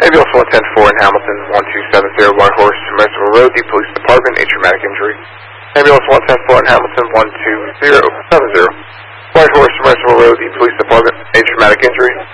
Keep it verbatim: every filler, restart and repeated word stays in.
Ambulance one ten four in Hamilton, one two seven zero White Horse, Submersible Road, the Police Department, a traumatic injury. Ambulance one ten four in Hamilton, one two zero seven zero White Horse, Submersible Road, the Police Department, a traumatic injury.